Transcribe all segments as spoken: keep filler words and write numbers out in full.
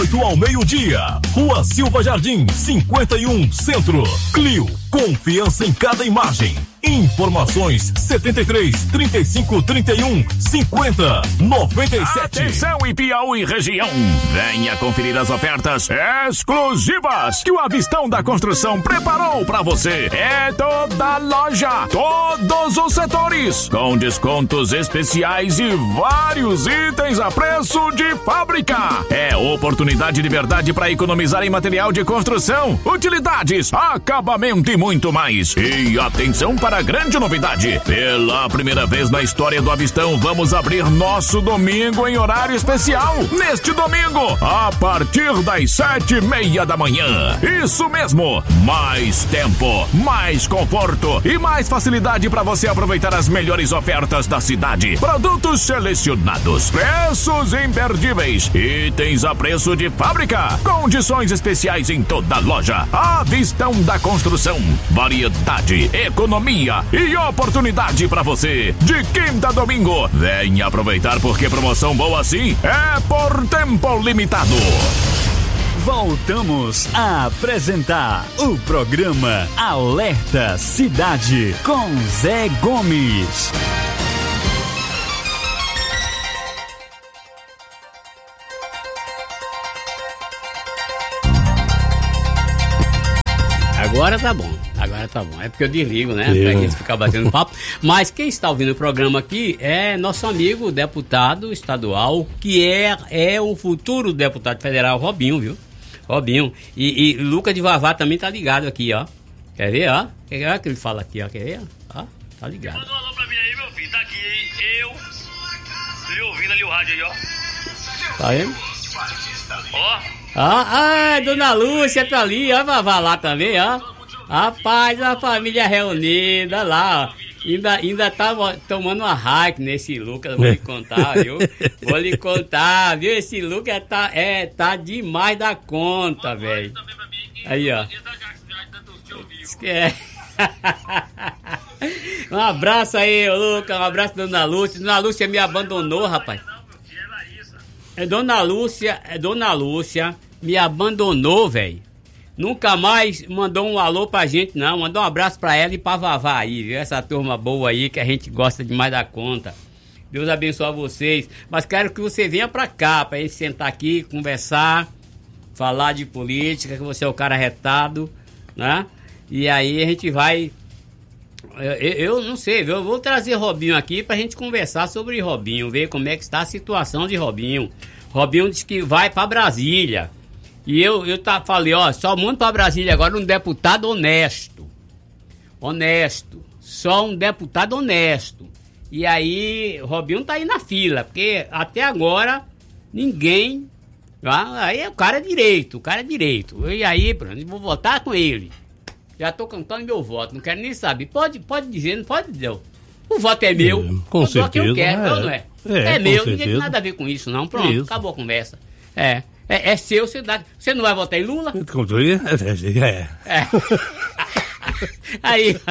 oito ao meio-dia. Rua Silva Jardim, cinquenta e um, Centro. Clio, confiança em cada imagem. Informações setenta e três, trinta e cinco, trinta e um, cinquenta, noventa e sete. Atenção em Piauí região. Venha conferir as ofertas exclusivas que o Avistão da Construção preparou para você. É toda loja, todos os setores, com descontos especiais e vários itens a preço de fábrica. É oportunidade de verdade para economizar em material de construção, utilidades, acabamento e muito mais. E atenção para a grande novidade. Pela primeira vez na história do Avistão, vamos abrir nosso domingo em horário especial. Neste domingo, a partir das sete e meia da manhã. Isso mesmo, mais tempo, mais conforto e mais facilidade para você aproveitar as melhores ofertas da cidade. Produtos selecionados, preços imperdíveis, itens a preço de fábrica, condições especiais em toda a loja. Avistão da Construção, variedade, economia e oportunidade para você. De quinta a domingo, venha aproveitar porque promoção boa assim é por tempo limitado. Voltamos a apresentar o programa Alerta Cidade com Zé Gomes. Agora tá bom, agora tá bom. É porque eu desligo, né? Pra gente ficar batendo papo. Mas quem está ouvindo o programa aqui é nosso amigo deputado estadual, que é, é o futuro deputado federal, Robinho, viu? Robinho. E, e Lucas de Vavá também tá ligado aqui, ó. Quer ver, ó? Quer ver o que ele fala aqui, ó? Quer ver? Ó, tá ligado. Manda um alô pra mim aí, meu filho. Tá aqui, eu. Lhe ouvindo ali o rádio aí, ó. Tá vendo? Ó. Ah, ah, Dona Lúcia tá ali, ó, Vavá lá também, ó. Rapaz, a família reunida lá, ó. Ainda, ainda tá tomando uma hack nesse Lucas, vou lhe contar, viu? Vou lhe contar, viu? Esse Lucas tá, é, tá demais da conta, velho. Aí, ó. É. Um abraço aí, Lucas, um abraço, Dona Lúcia. Dona Lúcia me abandonou, rapaz. É Dona Lúcia, é Dona Lúcia me abandonou, velho. Nunca mais mandou um alô pra gente, não. Mandou um abraço pra ela e pra Vavá aí, viu? Essa turma boa aí que a gente gosta demais da conta. Deus abençoe vocês. Mas quero que você venha pra cá, pra gente sentar aqui, conversar, falar de política, que você é o cara retado, né? E aí a gente vai... Eu, eu não sei, eu vou trazer Robinho aqui pra gente conversar sobre Robinho, ver como é que está a situação de Robinho. Robinho disse que vai pra Brasília. E eu, eu tá, falei, ó, só mando pra Brasília agora um deputado honesto. Honesto. Só um deputado honesto. E aí, Robinho tá aí na fila, porque até agora ninguém... Ah, aí o cara é direito, o cara é direito. E aí, pronto, vou votar com ele. Já tô cantando meu voto, não quero nem saber. Pode, pode dizer, não pode dizer. O voto é meu. É, com o certeza. voto que eu quero, é. não, não é? É, é meu, certeza. ninguém tem nada a ver com isso, não. Pronto, isso. Acabou a conversa. É, é, é seu, você dá. Você não vai votar em Lula? É. É. Aí,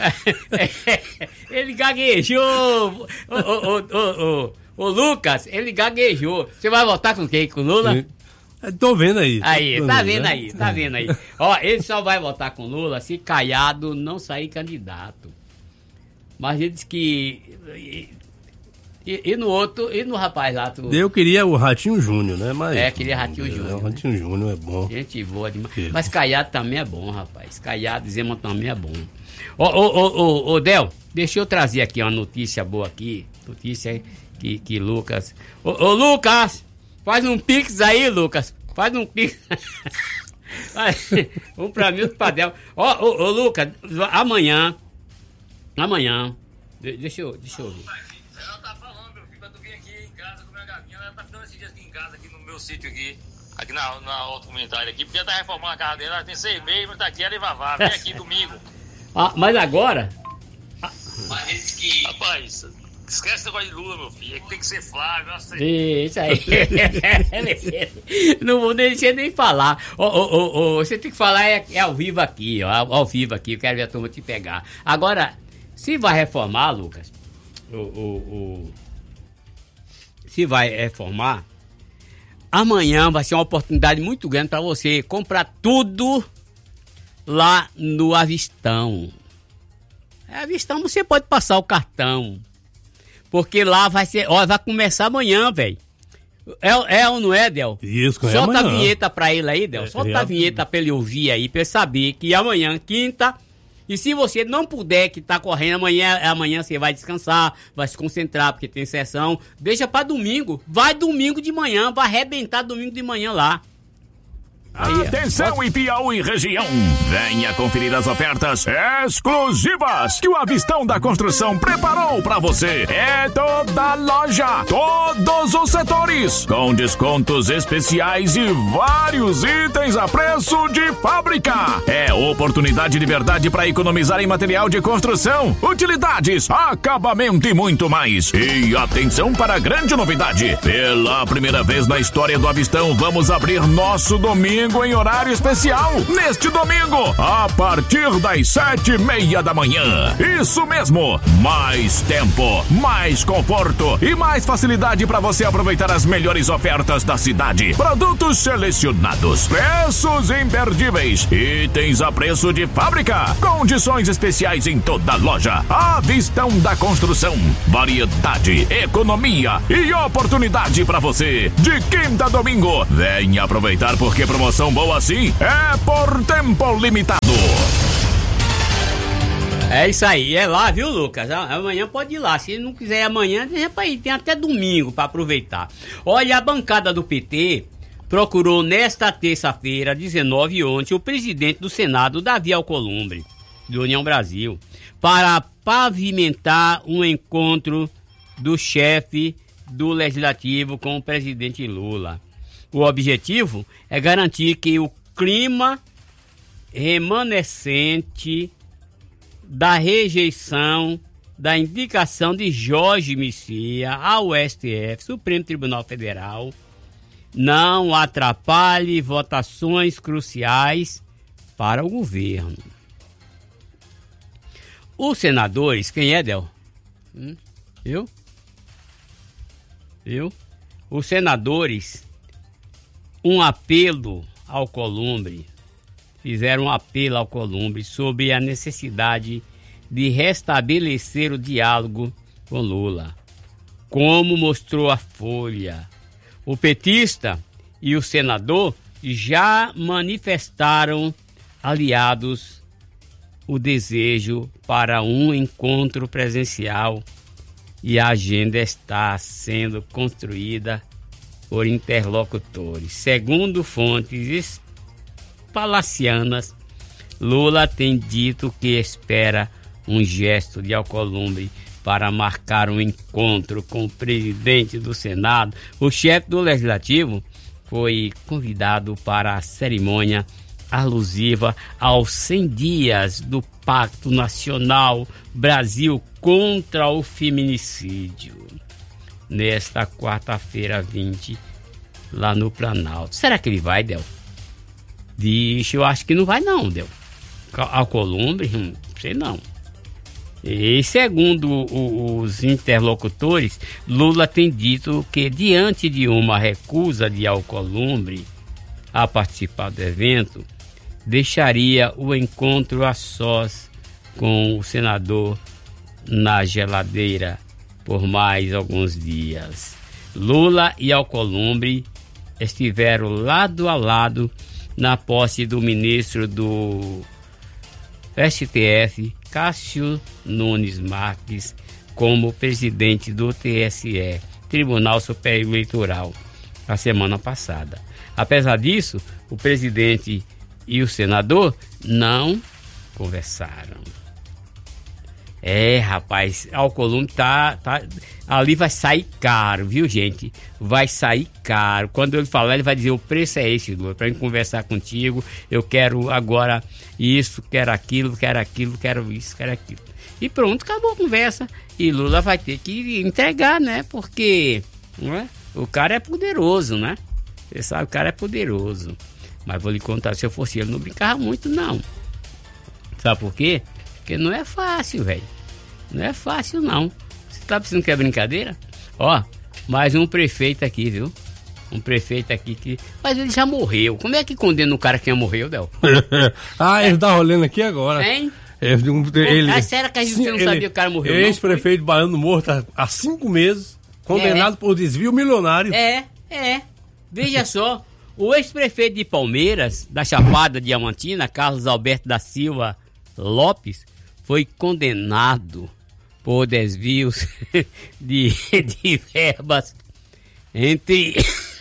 ele gaguejou. Ô, ô, ô, ô, ô, Lucas, ele gaguejou. Você vai votar com quem? Com Lula? Sim. Tô vendo aí. Aí, tô tá vendo, vendo né? aí, tá vendo aí. Ó, ele só vai votar com Lula se Caiado não sair candidato. Mas ele disse que... E, e, e no outro, e no rapaz lá... Tu... Eu queria o Ratinho Júnior, né? Mas, é, queria Ratinho é, Júnior. O Ratinho Júnior é bom. Gente boa demais. Que... Mas Caiado também é bom, rapaz. Caiado, Zema também é bom. Ô, ô, ô, ô, ô, Del, deixa eu trazer aqui uma notícia boa aqui. Notícia que, que Lucas... Ô, ô, Lucas! Faz um pix aí, Lucas. Faz um pix. Um pra mim, outro pra Del. Ó, ô, ô, Lucas, amanhã... Amanhã... Deixa eu, deixa eu ver. Ela tá falando, meu filho, pra tu vir aqui em casa com minha gavinha. Ela tá ficando esses dias aqui em casa, aqui no meu sítio aqui. Aqui na, na outra comunidade aqui. Porque ela tá reformando a casa dela. Ela tem seis meses, mas tá aqui, ela e Vavá. Vem aqui domingo. Ah, mas agora... Mas que... Rapaz... Esquece esse negócio de Lula, meu filho. É que tem que ser Flávio. Nossa. Isso aí. Não vou deixar nem falar. Oh, oh, oh, oh, você tem que falar é, é ao vivo aqui, ó. Ao vivo aqui. Eu quero ver a turma te pegar. Agora, se vai reformar, Lucas, o, o, o, se vai reformar, amanhã vai ser uma oportunidade muito grande para você comprar tudo lá no Avistão. É, Avistão você pode passar o cartão, porque lá vai ser, ó, vai começar amanhã, velho. É, é ou não é, Del? Isso, é Solta amanhã. a vinheta pra ele aí, Del. É, Solta é, a vinheta pra ele ouvir aí, pra ele saber que amanhã, quinta, e se você não puder, que tá correndo, amanhã, amanhã você vai descansar, vai se concentrar, porque tem sessão, deixa pra domingo. Vai domingo de manhã, vai arrebentar domingo de manhã lá. Aí, atenção em Piauí região, venha conferir as ofertas exclusivas que o Avistão da Construção preparou para você. É toda loja, todos os setores, com descontos especiais e vários itens a preço de fábrica. É oportunidade de verdade para economizar em material de construção, utilidades, acabamento e muito mais. E atenção para a grande novidade, pela primeira vez na história do Avistão, vamos abrir nosso domingo em horário especial, neste domingo, a partir das sete e meia da manhã. Isso mesmo, mais tempo, mais conforto e mais facilidade para você aproveitar as melhores ofertas da cidade. Produtos selecionados, preços imperdíveis, itens a preço de fábrica, condições especiais em toda a loja. Avistão da Construção, variedade, economia e oportunidade para você. De quinta a domingo, venha aproveitar porque promoção boa assim é por tempo limitado. É isso aí, é lá, viu, Lucas? Amanhã pode ir lá, se não quiser ir amanhã, deixa pra ir, tem até domingo pra aproveitar. Olha, a bancada do P T procurou nesta terça-feira, dezenove, ontem, o presidente do Senado, Davi Alcolumbre, do União Brasil, para pavimentar um encontro do chefe do Legislativo com o presidente Lula. O objetivo é garantir que o clima remanescente da rejeição da indicação de Jorge Messias ao S T F, Supremo Tribunal Federal, não atrapalhe votações cruciais para o governo. Os senadores, quem é, Del? Hum? Eu? Eu? Os senadores, um apelo ao Alcolumbre, fizeram um apelo ao Alcolumbre sobre a necessidade de restabelecer o diálogo com Lula. Como mostrou a Folha, o petista e o senador já manifestaram, aliados, o desejo para um encontro presencial e a agenda está sendo construída por interlocutores. Segundo fontes palacianas, Lula tem dito que espera um gesto de Alcolumbre para marcar um encontro com o presidente do Senado. O chefe do Legislativo foi convidado para a cerimônia alusiva aos cem dias do Pacto Nacional Brasil contra o Feminicídio, nesta quarta-feira vinte, lá no Planalto. Será que ele vai, Del? Vixe, eu acho que não vai não, Del. Alcolumbre, hum, sei não. E segundo o, os interlocutores, Lula tem dito que diante de uma recusa de Alcolumbre a participar do evento, deixaria o encontro a sós com o senador na geladeira por mais alguns dias. Lula e Alcolumbre estiveram lado a lado na posse do ministro do S T F, Cássio Nunes Marques, como presidente do T S E, Tribunal Superior Eleitoral, a semana passada. Apesar disso, o presidente e o senador não conversaram. É, rapaz, Alcolumbre tá, tá... ali vai sair caro, viu, gente? Vai sair caro. Quando ele falar, ele vai dizer, o preço é esse, Lula, para eu conversar contigo, eu quero agora isso, quero aquilo, quero aquilo, quero isso, quero aquilo. E pronto, acabou a conversa. E Lula vai ter que entregar, né? Porque não é? O cara é poderoso, né? Você sabe, o cara é poderoso. Mas vou lhe contar, se eu fosse ele, não brincava muito, não. Sabe por quê? Porque não é fácil, velho. Não é fácil, não. Você tá pensando que é brincadeira? Ó, mais um prefeito aqui, viu? Um prefeito aqui que... Mas ele já morreu. Como é que condena um cara que já morreu, Del? ah, ele tá rolando aqui agora. Hein? Ele, ele, ah, será que a gente sim, não ele, sabia que o cara morreu? Ex-prefeito baiano morto há cinco meses, condenado é. por desvio milionário. É, é. Veja só, o ex-prefeito de Palmeiras, da Chapada Diamantina, Carlos Alberto da Silva Lopes, foi condenado por desvios de, de verbas entre...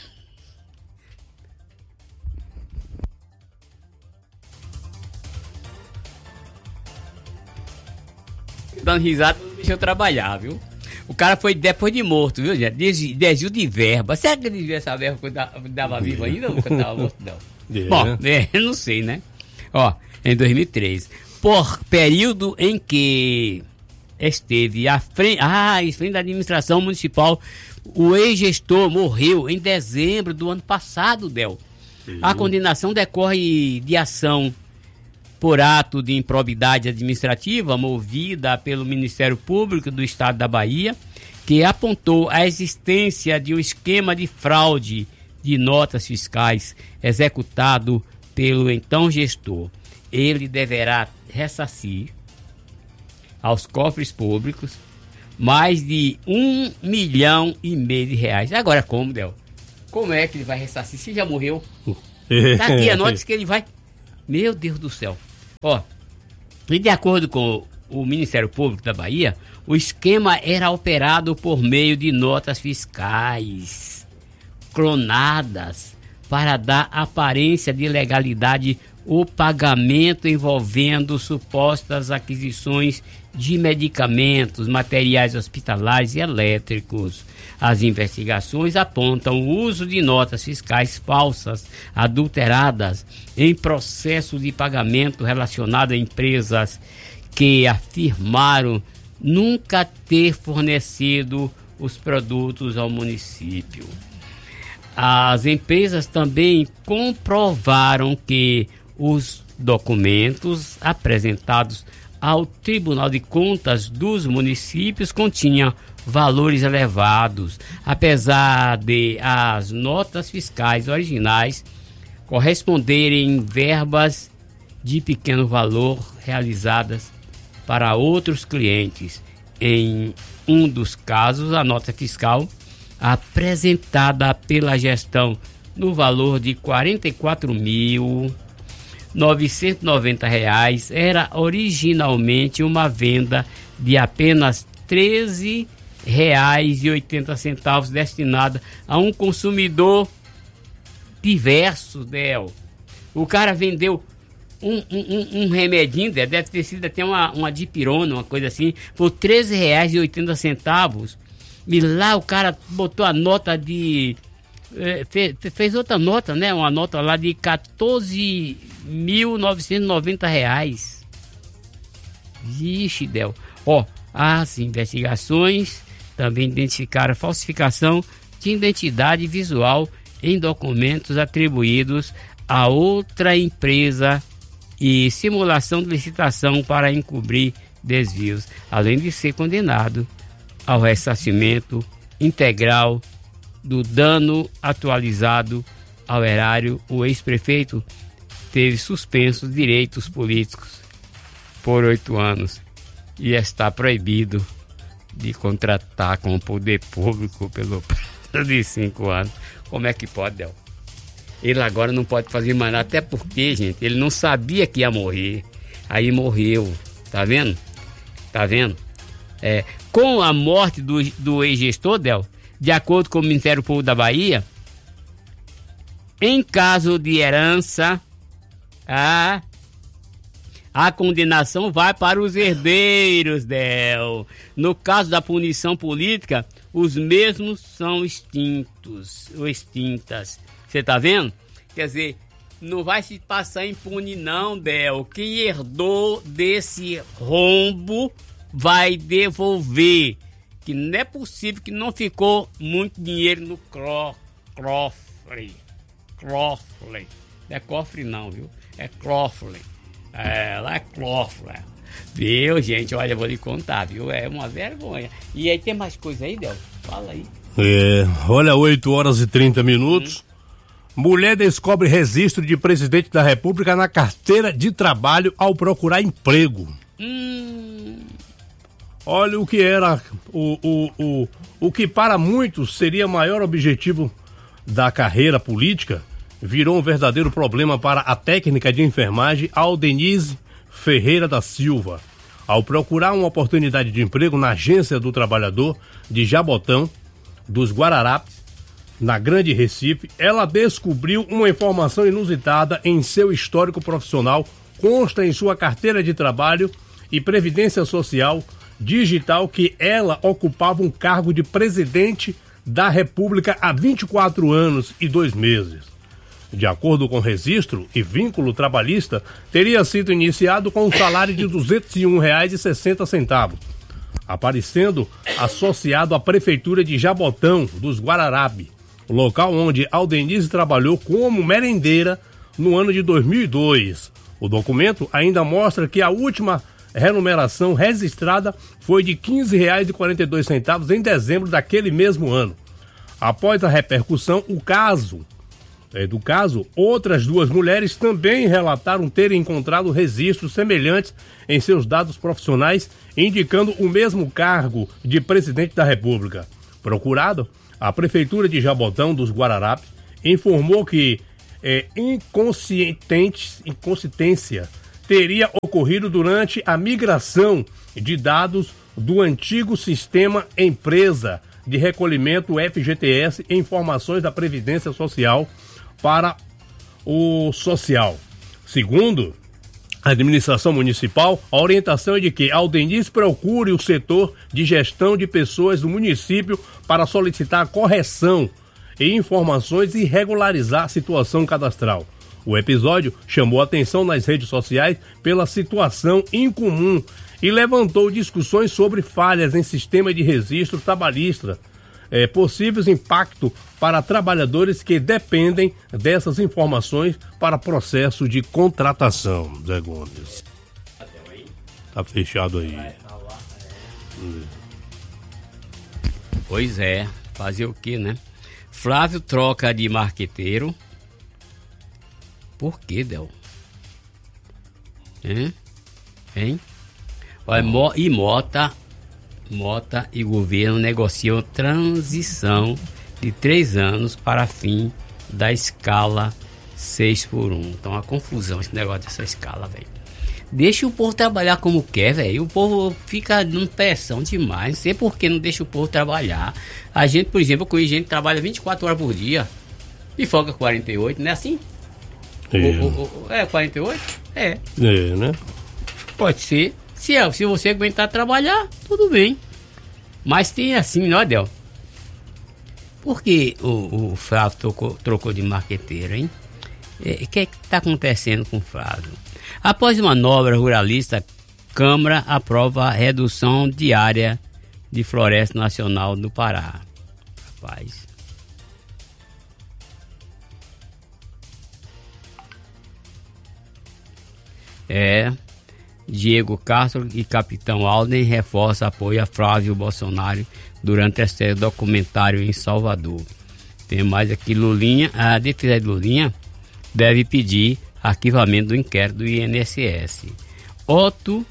dando risada, não deixou trabalhar, viu? O cara foi depois de morto, viu, gente? Desvio de verba. Será que ele desviou essa verba quando dava vivo ainda ou quando tava morto? Não. Yeah. Bom, é, não sei, né? Ó, em dois mil e três, por período em que esteve à frente, ah, à frente da administração municipal, o ex-gestor morreu em dezembro do ano passado, Del. Sim. A condenação decorre de ação por ato de improbidade administrativa movida pelo Ministério Público do Estado da Bahia, que apontou a existência de um esquema de fraude de notas fiscais executado pelo então gestor. Ele deverá ressarcir aos cofres públicos mais de um milhão e meio de reais. Agora como, Del? Como é que ele vai ressarcir? Se já morreu. Tá aqui a nota que ele vai... Meu Deus do céu. Ó, e de acordo com o Ministério Público da Bahia, o esquema era operado por meio de notas fiscais clonadas para dar aparência de legalidade o pagamento envolvendo supostas aquisições de medicamentos, materiais hospitalares e elétricos. As investigações apontam o uso de notas fiscais falsas, adulteradas, em processo de pagamento relacionado a empresas que afirmaram nunca ter fornecido os produtos ao município. As empresas também comprovaram que os documentos apresentados ao Tribunal de Contas dos municípios continham valores elevados, apesar de as notas fiscais originais corresponderem verbas de pequeno valor realizadas para outros clientes. Em um dos casos, a nota fiscal apresentada pela gestão no valor de quarenta e quatro mil novecentos e noventa reais era originalmente uma venda de apenas treze reais e oitenta centavos destinada a um consumidor diverso, Del. O cara vendeu um, um, um remedinho, deve ter sido até uma, uma dipirona, uma coisa assim, por treze reais e oitenta centavos. E lá o cara botou a nota de... Eh, fez, fez outra nota, né? Uma nota lá de quatorze mil novecentos e noventa reais. Vixe, Del. Ó, as investigações também identificaram falsificação de identidade visual em documentos atribuídos a outra empresa e simulação de licitação para encobrir desvios, além de ser condenado ao ressarcimento integral do dano atualizado ao erário. O ex-prefeito teve suspensos direitos políticos por oito anos e está proibido de contratar com o poder público pelo prazo de cinco anos. Como é que pode, Del? Ele agora não pode fazer mais nada, até porque, gente, ele não sabia que ia morrer. Aí morreu, tá vendo? Tá vendo? É, com a morte do, do ex-gestor, Del, de acordo com o Ministério Público da Bahia, em caso de herança, a, a condenação vai para os herdeiros, Del. No caso da punição política, os mesmos são extintos ou extintas. Você tá vendo? Quer dizer, não vai se passar impune não, Del. Quem herdou desse rombo vai devolver. Que não é possível que não ficou muito dinheiro no cro, cofre. Cofre. Não é cofre não, viu? É cofre. É, lá é cofre. Viu, gente? Olha, eu vou lhe contar, viu? É uma vergonha. E aí tem mais coisa aí, Del? Fala aí. É, olha, oito horas e trinta minutos. Hum. Mulher descobre registro de presidente da República na carteira de trabalho ao procurar emprego. Hum. Olha o que era, o, o, o, o que para muitos seria o maior objetivo da carreira política, virou um verdadeiro problema para a técnica de enfermagem Aldenise Ferreira da Silva. Ao procurar uma oportunidade de emprego na Agência do Trabalhador de Jabotão, dos Guararapes, na Grande Recife, ela descobriu uma informação inusitada em seu histórico profissional, consta em sua carteira de trabalho e previdência social digital que ela ocupava um cargo de presidente da República há vinte e quatro anos e dois meses. De acordo com o registro e vínculo trabalhista, teria sido iniciado com um salário de duzentos e um reais e sessenta centavos, aparecendo associado à Prefeitura de Jabotão, dos Guararapes, local onde Aldenise trabalhou como merendeira no ano de dois mil e dois. O documento ainda mostra que a última remuneração registrada foi de quinze reais e quarenta e dois centavos em dezembro daquele mesmo ano. Após a repercussão, o caso, é, do caso, outras duas mulheres também relataram terem encontrado registros semelhantes em seus dados profissionais, indicando o mesmo cargo de presidente da República. Procurado, a Prefeitura de Jabotão dos Guararapes informou que é, inconsciente, inconsistência teria ocorrido durante a migração de dados do antigo sistema empresa de recolhimento F G T S e informações da Previdência Social para o social. Segundo a administração municipal, a orientação é de que Aldenise procure o setor de gestão de pessoas do município para solicitar a correção e informações e regularizar a situação cadastral. O episódio chamou a atenção nas redes sociais pela situação incomum e levantou discussões sobre falhas em sistema de registro trabalhista, é, possíveis impactos para trabalhadores que dependem dessas informações para processo de contratação. Zé Gomes. Tá fechado aí. Pois é, fazer o que, né? Flávio troca de marqueteiro. Por que, Del? Hein? Hein? Olha, Mo, e Mota, Mota e governo negociam transição de três anos para fim da escala seis por um. Então, uma confusão esse negócio dessa escala, velho. Deixa o povo trabalhar como quer, velho. O povo fica numa pressão demais. Não sei por que não deixa o povo trabalhar. A gente, por exemplo, com a gente trabalha vinte e quatro horas por dia e folga quarenta e oito, não é assim? É, O, o, o, é quarenta e oito? É. É, né? Pode ser. Se, é, se você aguentar trabalhar, tudo bem. Mas tem assim, não é, Del? Por que o, o Flávio trocou, trocou de marqueteiro, hein? O é, que é que está acontecendo com o Flávio? Após manobra ruralista, Câmara aprova a redução de área de Floresta Nacional do Pará. Rapaz. É, Diego Castro e Capitão Alden reforça apoio a Flávio Bolsonaro durante esse documentário em Salvador. Tem mais aqui, Lulinha, a defesa de Lulinha deve pedir arquivamento do inquérito do I N S S. Otto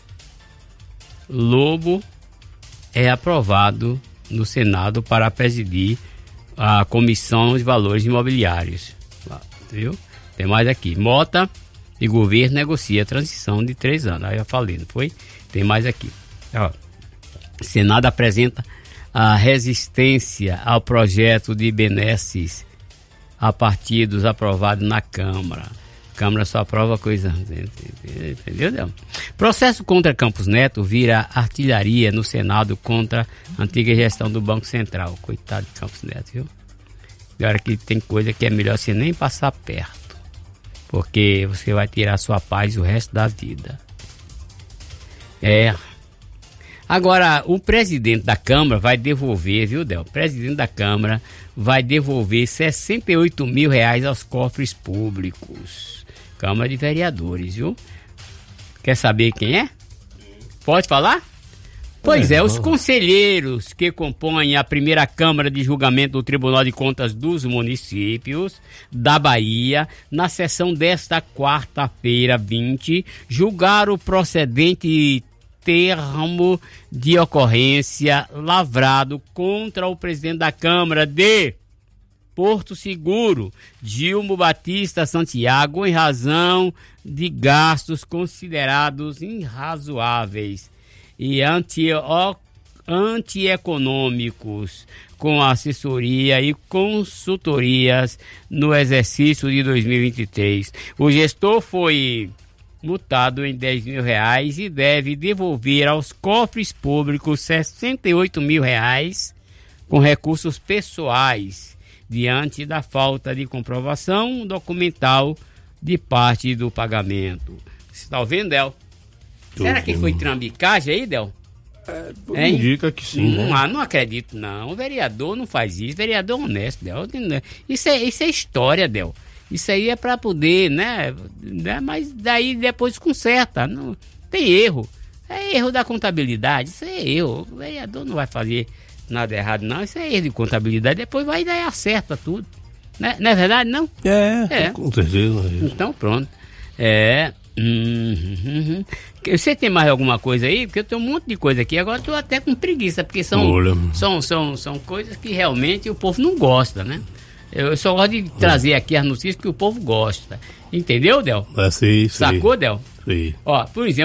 Lobo é aprovado no Senado para presidir a Comissão de Valores Imobiliários. Viu? Tem mais aqui, Mota e governo negocia a transição de três anos. Aí eu falei, não foi? Tem mais aqui. Ó, o Senado apresenta a resistência ao projeto de benesses a partidos aprovados na Câmara. A Câmara só aprova coisa. Entendeu? Processo contra Campos Neto vira artilharia no Senado contra a antiga gestão do Banco Central. Coitado de Campos Neto, viu? Agora que tem coisa que é melhor você nem passar perto, porque você vai tirar sua paz o resto da vida. É. Agora, o presidente da Câmara vai devolver, viu, Del? O presidente da Câmara vai devolver sessenta e oito mil reais aos cofres públicos. Câmara de Vereadores, viu? Quer saber quem é? Pode falar? Pois é, É, os não. conselheiros que compõem a primeira Câmara de Julgamento do Tribunal de Contas dos Municípios da Bahia, na sessão desta quarta-feira, vinte, julgaram o procedente termo de ocorrência lavrado contra o presidente da Câmara de Porto Seguro, Gilmo Batista Santiago, em razão de gastos considerados irrazoáveis e anti, antieconômicos com assessoria e consultorias no exercício de dois mil e vinte e três. O gestor foi multado em dez mil reais e deve devolver aos cofres públicos sessenta e oito mil reais com recursos pessoais, diante da falta de comprovação documental de parte do pagamento. Você está ouvindo, Del? Tô Será que ouvindo. foi trambicagem aí, Del? Tudo Hein? indica que sim, Não, né? ah, não acredito, não. O vereador não faz isso. Vereador honesto, Del. Isso é, isso é história, Del. Isso aí é para poder, né, né? Mas daí depois conserta. Não tem erro. É erro da contabilidade. Isso é erro. O vereador não vai fazer nada errado, não. Isso é erro de contabilidade. Depois vai e daí acerta tudo. Né? Não é verdade, não? É, É. com certeza. Então pronto. É. Hum, hum, hum. Você tem mais alguma coisa aí? Porque eu tenho um monte de coisa aqui. Agora eu tô até com preguiça, porque são, Olha. são, são, são coisas que realmente o povo não gosta, né? Eu só gosto de trazer aqui as notícias que o povo gosta. Entendeu, Del? É, sei, sei. Sacou, Del? Sei. Ó, por exemplo,